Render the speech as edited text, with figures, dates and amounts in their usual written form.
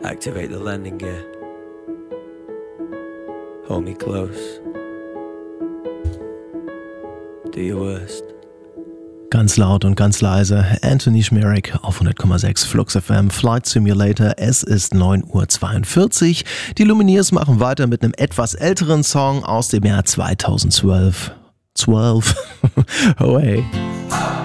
Activate the landing gear. Hold me close. Do your worst. Ganz laut und ganz leise, Anthony Schmierek auf 100,6 Flux FM, Flight Simulator, es ist 9:42 Uhr. Die Lumineers machen weiter mit einem etwas älteren Song aus dem Jahr 2012. Oh hey.